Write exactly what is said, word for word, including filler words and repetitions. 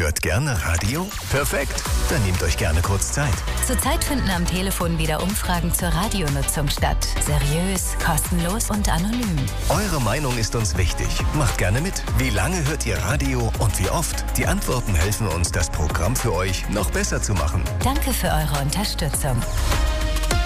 Hört gerne Radio? Perfekt, dann nehmt euch gerne kurz Zeit. Zurzeit finden am Telefon wieder Umfragen zur Radionutzung statt. Seriös, kostenlos und anonym. Eure Meinung ist uns wichtig. Macht gerne mit. Wie lange hört ihr Radio und wie oft? Die Antworten helfen uns, das Programm für euch noch besser zu machen. Danke für eure Unterstützung.